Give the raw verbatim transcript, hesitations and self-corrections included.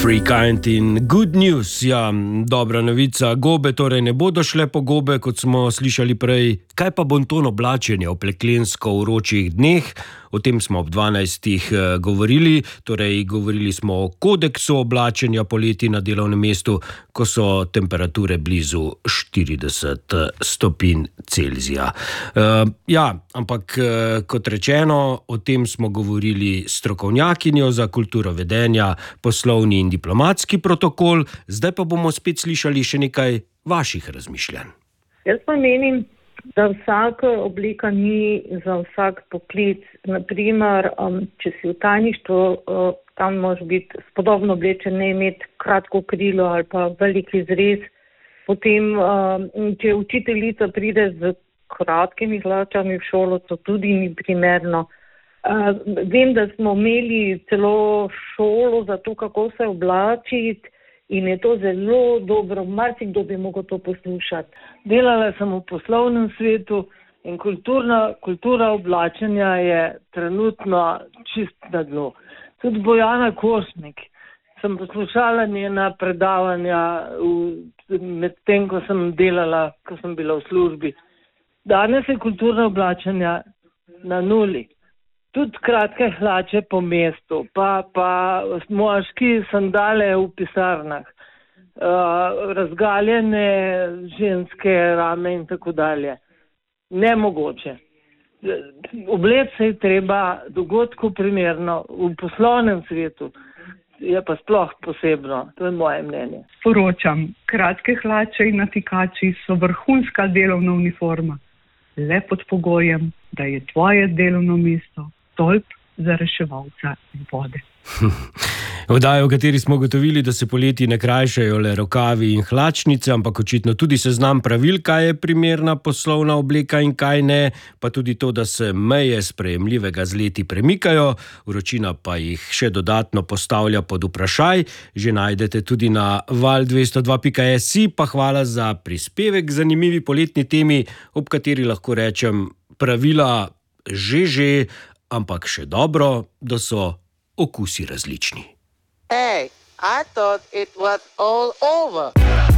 Free Kind in Good News. Ja, dobra novica. Gobe torej ne bodo šle po gobe, kot smo slišali prej. Kaj pa bonton oblačenja v peklensko vročih dneh? O tem smo ob dvanajstih govorili. Torej, govorili smo o kodeksu oblačenja poleti na delovnem mestu, ko so temperature blizu štirideset stopinj Celzija. Uh, ja, ampak kot rečeno, o tem smo govorili s strokovnjakinjo za kulturo vedenja, poslovni in diplomatski protokol. Zdaj pa bomo spet slišali še nekaj vaših razmišljanj. Jaz pa menim, da vsaka oblika ni za vsak poklic. Naprimer, um, če si v tajništvu, uh, tam moraš biti spodobno oblečen, ne imeti kratko krilo ali pa velik izrez. Potem, um, če učiteljica pride z kratkimi hlačami v šolo, to tudi ni primerno. Uh, vem, da smo imeli celo šolo za to, kako se oblačiti, in je to zelo dobro, marsikdo bi mogel to poslušati. Delala sem v poslovnem svetu in kulturna, kultura oblačenja je trenutno čist na dnu. Tudi Bojana Kosnik, sem poslušala njena predavanja v, med tem, ko sem delala, ko sem bila v službi. Danes je kulturna oblačenja na nuli. Tudi kratke hlače po mestu, pa, pa moški sandale v pisarnah, uh, razgaljene ženske rame in tako dalje. Nemogoče. Obleč se je treba dogodku primerno, v poslovnem svetu je pa sploh posebno, to je moje mnenje. Sporočam, kratke hlače in natikači so vrhunska delovna uniforma, le pod pogojem, da je tvoje delovno mesto stolp za reševalca iz vode. Vdaja, v kateri smo gotovili, da se poleti ne krajšajo le rokavi in hlačnice, ampak očitno tudi seznam pravil, kaj je primerna poslovna obleka in kaj ne, pa tudi to, da se meje sprejemljivega z leti premikajo, vročina pa jih še dodatno postavlja pod vprašaj. Že najdete tudi na val dvesto dva pika si, pa hvala za prispevek k zanimivi poletni temi, ob kateri lahko rečem pravila že že, ampak še dobro, da so okusi različni. Hey, I thought it was all over.